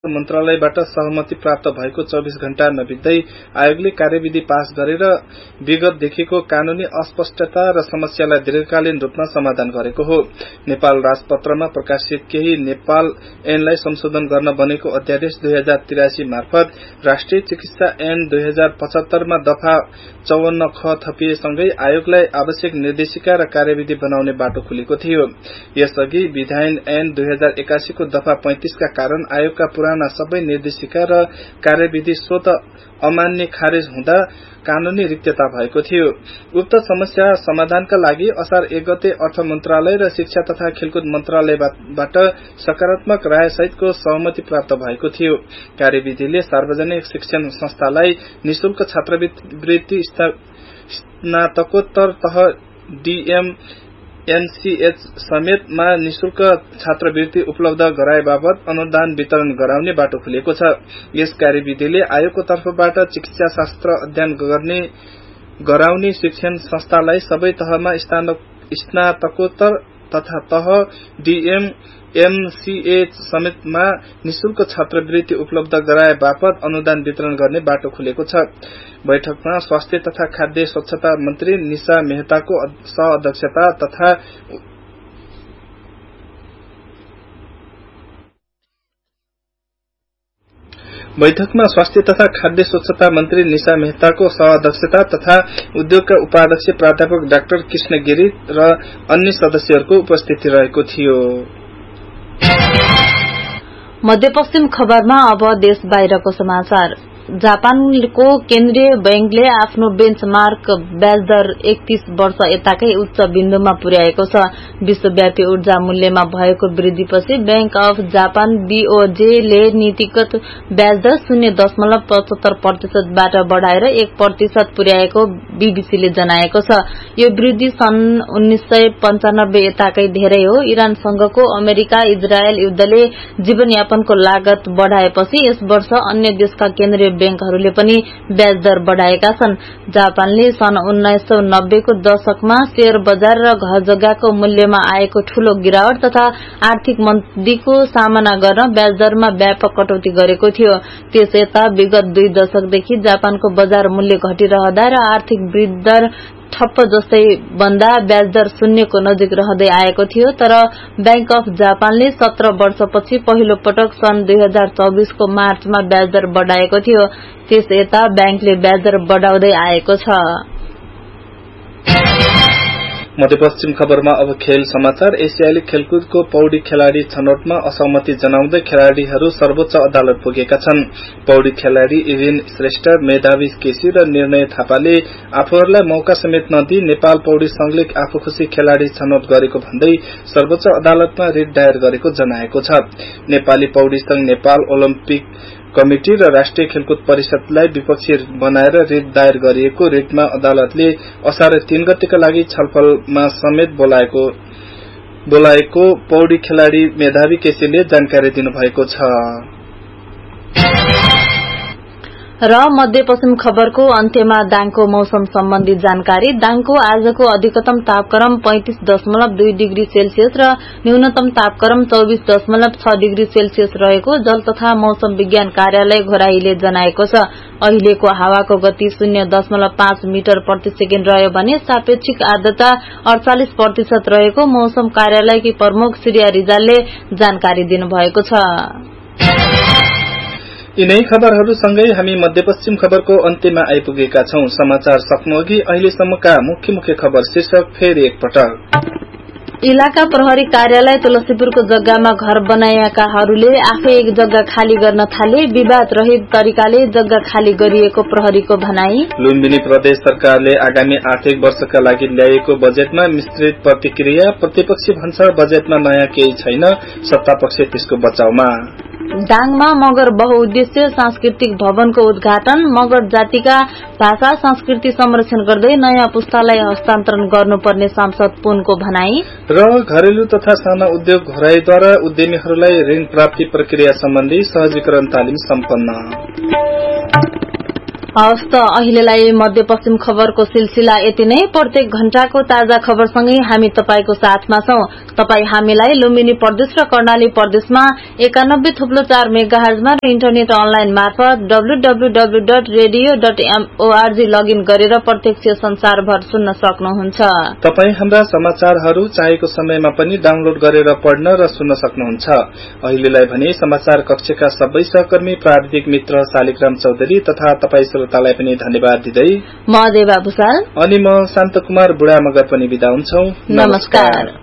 मन्त्रालयबाट सहमति प्राप्त भएको 24 घण्टा नबित्दै आयोगले कार्यविधि पास गरेर विगतदेखिको कानूनी अस्पष्टता र समस्यालाई दीर्घकालीन रूपमा समाधान गरेको हो। नेपाल राजपत्रमा प्रकाशित केही नेपाल ऐनलाई संशोधन गर्न बनेको अध्यादेश 2083 मार्फत राष्ट्रिय चिकित्सा ऐन 2075 मा दफा 54 ख थपिएसँगै आयोगलाई आवश्यक निर्देशिका र कार्यविधि बनाउने बाटो खुलेको थियो। यसअघि विधायन ऐन 2081 को दफा 35 का कारण आयोगका पुराना सबै निर्देशिका र कार्यविधि स्वत अमान्य खारेज हुँदा कानूनी रिक्तता भएको थियो। उक्त समस्या समाधानका लागि असार 1 गते अर्थ मन्त्रालय र शिक्षा तथा खेलकुद मन्त्रालयबाट सकारात्मक राय सहितको सहमति प्राप्त भएको थियो। कार्यविधिले सार्वजनिक शिक्षण संस्थालाई निशुल्क छात्रवृत्ति स्नातकोत्तर तह डीएम एनसीएच समेतमा निशुल्क छात्रवृत्ति उपलब्ध गराए बापत अनुदान वितरण गराउने बाटो खुलेको छ। यस कार्यविधिले आयोगको तर्फबाट चिकित्सा शास्त्र अध्ययन गराउने शिक्षण संस्थालाई सबै तहमा स्नातकोत्तर तथा तह डीएम एमसीएच समेतमा निशुल्क छात्रवृत्ति उपलब्ध गराए बापत अनुदान वितरण गर्ने बाटो खुलेको छ। बैठकमा स्वास्थ्य तथा खाद्य स्वच्छता मन्त्री निशा मेहताको सहअध्यक्षता तथा उद्योगका उपाध्यक्ष प्राध्यापक डाक्टर कृष्ण गिरी र अन्य सदस्यहरूको उपस्थिति रहेको थियो। मध्यपश्चिम खबरमा अब देश बाहिरको समाचार। जापानको केन्द्रीय बैंकले आफ्नो बेन्चमार्क ब्याज दर 31 वर्ष यताकै उच्च बिन्दुमा पुर्याएको छ। विश्वव्यापी ऊर्जा मूल्यमा भएको वृद्धिपछि बैंक अफ जापान बीओजे ले नीतिगत ब्याज दर 0.75% बाट बढ़ाएर 1% पुर्याएको बीबीसीले जनाएको छ। यो वृद्धि सन् 1995 यताकै धेरै हो। इरानसँगको अमेरिका इजरायल युद्धले जीवनयापनको लागत बढ़ाएपछि यस वर्ष अन्य देशका केन्द्रीय बैंकहरूले पनि ब्याज दर बढ़ाएका छन्। जापानले सन् 1990 को दशकमा शेयर बजार र घर जग्गाको मूल्यमा आएको ठूलो गिरावट तथा आर्थिक मन्दीको सामना गर्न ब्याज दरमा व्यापक कटौती गरेको थियो। त्यस यता विगत 2 दशकदेखि जापानको बजार मूल्य घटिरहँदा र आर्थिक वृद्धि दर ठप्प जस्तै बन्दा ब्याज दर शून्यको नजिक रहँदै आएको थियो। तर बैंक अफ जापानले 17 वर्षपछि पहिलो पटक सन् 2024 को मार्चमा ब्याज दर बढ़ाएको थियो। त्यस यता बैंकले ब्याज दर बढ़ाउँदै आएको छ। मध्यपश्चिम खबरमा अब खेल समाचार। एसियाली खेलकुदको पौडी खेलाड़ी छनौटमा असहमति जनाउँदै खेलाड़ीहरू सर्वोच्च अदालत पुगेका छन्। पौडी खेलाड़ी इरिन श्रेष्ठ, मेधावी केसी र निर्णय थापाले आफूहरूलाई मौका समेत नदिई नेपाल पौडी संघले आफूखुसी खेलाड़ी छनौट गरेको भन्दै सर्वोच्च अदालतमा रिट दायर गरेको जनाएको छ। नेपाली पौडी संघ, नेपाल ओलम्पिक कमिटी र राष्ट्रिय खेलकुद परिषदलाई विपक्षी बनाएर रिट दायर गरिएको रिटमा अदालतले असार 3 गतेका लागि छलफलमा समेत बोलाएको पौडी खेलाड़ी मेधावी केसीले जानकारी दिनुभएको छ। र मध्यपश्चिम खबरको अन्त्यमा दाङको मौसम सम्बन्धी जानकारी। दाङको आजको अधिकतम तापक्रम 35.2 डिग्री सेल्सियस र न्यूनतम तापक्रम 24.6 डिग्री सेल्सियस रहेको जल तथा मौसम विज्ञान कार्यालय घोराईले जनाएको छ। अहिलेको हावाको गति 0.5 मिटर प्रति सेकेन्ड रह्यो भने सापेक्षिक आर्द्रता 48% रहेको मौसम कार्यालयकी प्रमुख श्रिया रिजालले जानकारी दिनुभएको छ। यिनै खबरहरूसँगै हामी मध्यपश्चिम खबरको अन्त्यमा आइपुगेका छौं। समाचार सक्नुअघि अहिलेसम्मका मुख्य खबर शीर्षक फेरि एकपटक। इलाका प्रहरी कार्यालय तुलसीपुरको जग्गामा घर बनाएकाहरूले आफै एक जग्गा खाली गर्न थाले। विवाद रहित तरिकाले जग्गा खाली गरिएको प्रहरीको भनाई। लुम्बिनी प्रदेश सरकारले आगामी आर्थिक वर्षका लागि ल्याएको बजेटमा मिश्रित प्रतिक्रिया। प्रतिपक्षी भन्छ बजेटमा नयाँ केही छैन, सत्तापक्ष त्यसको बचाउमा। दाङमा मगर बहुउद्देश्य सांस्कृतिक भवनको उद्घाटन। मगर जातिका भाषा संस्कृति संरक्षण गर्दै नयाँ पुस्तालाई हस्तान्तरण गर्नुपर्ने सांसद पुनको भनाई। र घरेलु तथा साना उद्योग घोराईद्वारा उद्यमीहरूलाई ऋण प्राप्ति प्रक्रिया सम्बन्धी सहजीकरण तालिम सम्पन्न। हवस् त अहिलेलाई मध्यपश्चिम खबरको सिलसिला यति नै। प्रत्येक घण्टाको ताजा खबरसँगै हामी तपाईको साथमा छौं। तपाई हामीलाई लुम्बिनी प्रदेश र कर्णाली प्रदेशमा 91.4 मेगाहर्जमा र इन्टरनेट अनलाइन मार्फत www.radio.org लगइन गरेर प्रत्यक्ष संसारभर सुन्न सक्नुहुन्छ। तपाई हाम्रा समाचारहरू चाहेको समयमा पनि डाउनलोड गरेर पढ्न र सुन्न सक्नुहुन्छ। अहिलेलाई भने समाचार कक्षका सबै सहकर्मी प्राविधिक मित्र शालिग्राम चौधरी तथा तपाई श्रोतालाई पनि धन्यवाद दिँदै म देवा भुसाल अनि म शान्त कुमार बुढा मगर पनि बिदा हुन्छौ। नमस्कार।